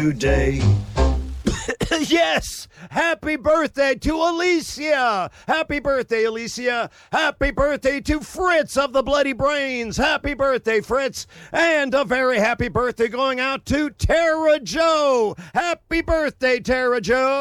today. Yes! Happy birthday to Alicia! Happy birthday, Alicia! Happy birthday to Fritz of the Bloody Brains! Happy birthday, Fritz! And a very happy birthday going out to Tara Jo! Happy birthday, Tara Jo!